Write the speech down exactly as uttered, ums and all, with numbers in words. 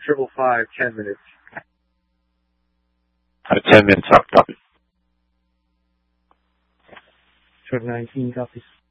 triple five, ten minutes. Uh, ten minutes up, copy. Truck nineteen, copies.